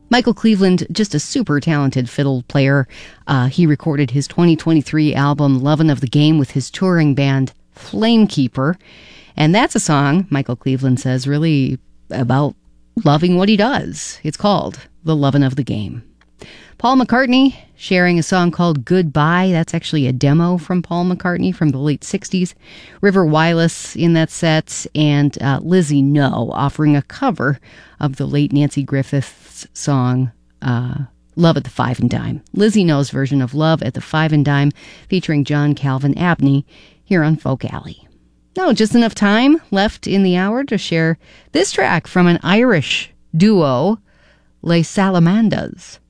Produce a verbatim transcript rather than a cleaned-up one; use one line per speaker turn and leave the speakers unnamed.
Michael Cleveland, just a super talented fiddle player. Uh, he recorded his twenty twenty-three album, Lovin' of the Game, with his touring band, Flamekeeper. And that's a song, Michael Cleveland says, really about loving what he does. It's called The Lovin' of the Game. Paul McCartney sharing a song called Goodbye. That's actually a demo from Paul McCartney from the late sixties. River Wireless in that set, and uh, Lizzie No offering a cover of the late Nancy Griffith's song uh, Love at the Five and Dime. Lizzie No's version of Love at the Five and Dime featuring John Calvin Abney here on Folk Alley. Now, just enough time left in the hour to share this track from an Irish duo, Les Salamandas.